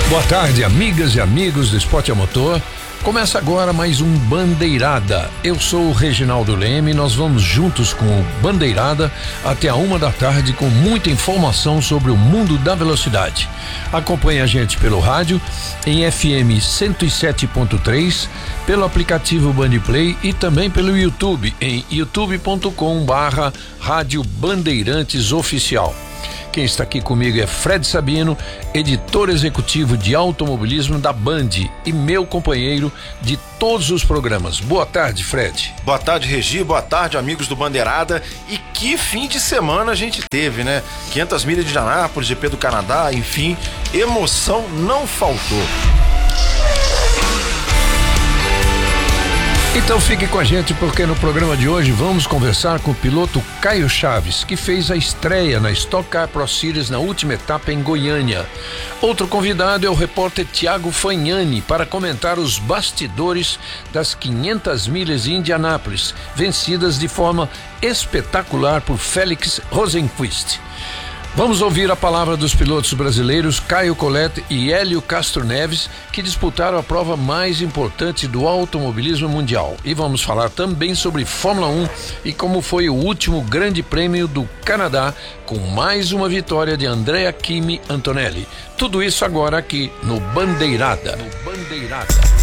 Boa tarde, amigas e amigos do Esporte a Motor. Começa agora mais um Bandeirada. Eu sou o Reginaldo Leme e nós vamos juntos com o Bandeirada até a 1h com muita informação sobre o mundo da velocidade. Acompanhe a gente pelo rádio em FM 107.3, pelo aplicativo Bandplay e também pelo YouTube em youtube.com/Rádio Bandeirantes Oficial. Quem está aqui comigo é Fred Sabino, editor executivo de automobilismo da Band e meu companheiro de todos os programas. Boa tarde, Fred. Boa tarde, Regi. Boa tarde, amigos do Bandeirada. E que fim de semana a gente teve, né? 500 milhas de Indianápolis, GP do Canadá, enfim, emoção não faltou. Então fique com a gente porque no programa de hoje vamos conversar com o piloto Caio Chaves, que fez a estreia na Stock Car Pro Series na última etapa em Goiânia. Outro convidado é o repórter Thiago Fagnani para comentar os bastidores das 500 milhas de Indianápolis, vencidas de forma espetacular por Félix Rosenqvist. Vamos ouvir a palavra dos pilotos brasileiros Caio Collet e Hélio Castro Neves, que disputaram a prova mais importante do automobilismo mundial. E vamos falar também sobre Fórmula 1 e como foi o último Grande Prêmio do Canadá, com mais uma vitória de Andrea Kimi Antonelli. Tudo isso agora aqui no Bandeirada.